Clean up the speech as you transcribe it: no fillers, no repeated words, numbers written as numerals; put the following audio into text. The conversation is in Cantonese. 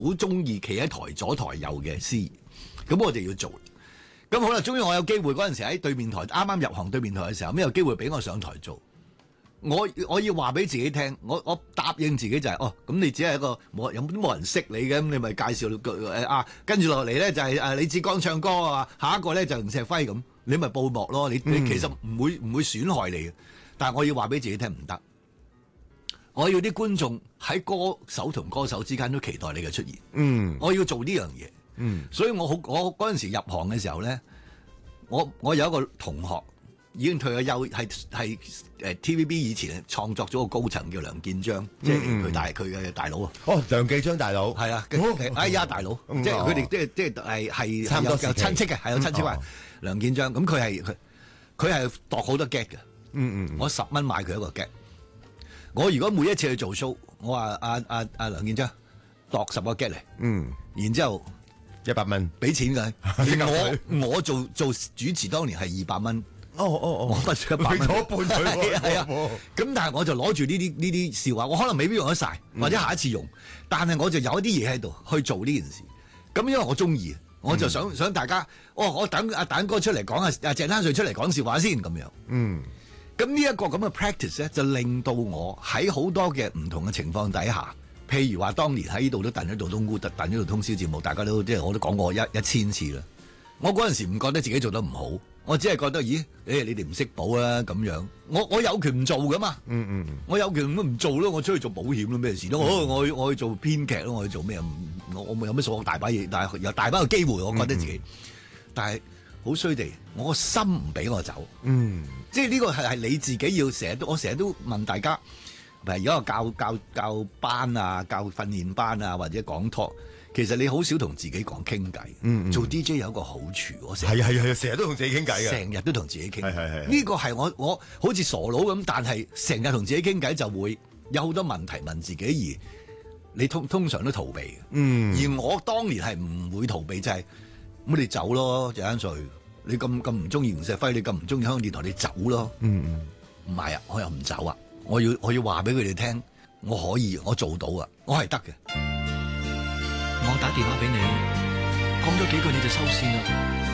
好中意企喺台左台右嘅司儀，咁我就要做。咁好啦，終於我有機會嗰陣時喺對面台，啱啱入行對面台嘅時候，咁有機會俾我上台做。我要話俾自己聽，我答應自己就係、咁你只係一個冇人識你嘅，咁你咪介紹跟住落嚟咧就係李志剛唱歌啊，下一個咧就吳錫輝咁，你咪報幕咯。你其實唔會損害你嘅，但係我要話俾自己聽唔得。我要啲觀眾喺歌手同歌手之間都期待你嘅出現。我要做呢樣嘢。所以我嗰陣時入行嘅時候咧，我有一個同學。已經退咗休，係TVB 以前創作咗個高層叫梁建章，即係佢嘅大佬啊。 梁繼章大佬係啊， 哎呀大佬，即係佢哋即係係有親戚嘅，係有親戚話梁建章。咁佢係度好多 gag 嘅。我10蚊買佢一個 gag。我如果每一次去做 show，我話阿梁建章度10個 gag 嚟，然之後 100蚊俾錢㗎。我做主持當年係200蚊。我不咗100蚊， 俾咗半佢係啊。咁但係我就攞住呢啲笑話，我可能未必用得晒，或者下一次用。但係我就有一啲嘢喺度去做呢件事。咁因為我中意，我就想大家，我等阿蛋哥出嚟講下，阿鄭丹瑞出嚟講笑話先咁樣。咁呢一個咁嘅 practice 咧，就令到我喺好多嘅唔同嘅情況底下，譬如話當年喺呢度都燉咗度冬菇，燉咗度通宵節目，大家都即係我都講過1000次啦。我嗰陣時唔覺得自己做得唔好，我只係覺得，咦，你哋唔識補啦咁樣。我有權唔做噶嘛，我有權唔做咯，我出去做保險咯，咩事咯？我去做編劇咯，我去做咩？我冇有咩所謂，大把嘢，但係有大把嘅機會，我覺得自己。但係好衰地，我個心唔俾我走。即係呢個係你自己要我成日都問大家，譬如而家教班啊，教訓練班啊，或者講 talk。其實你好少同自己講傾偈，做 DJ 有一個好處，我成日成日都同自己傾偈嘅， 成日都同自己傾。呢個係我好似傻佬咁，但係成日同自己傾偈就會有好多問題問自己，而你通常都逃避嘅。而我當年係唔會逃避，就係咁你走咯，鄭丹瑞，你咁唔中意吳錫輝，你咁唔中意香港電台，你走咯。唔係啊，我又唔走啊，我要話俾佢哋聽，我可以，我做到啊，我係得嘅。 我打電話俾你，講咗幾句你就收線啦。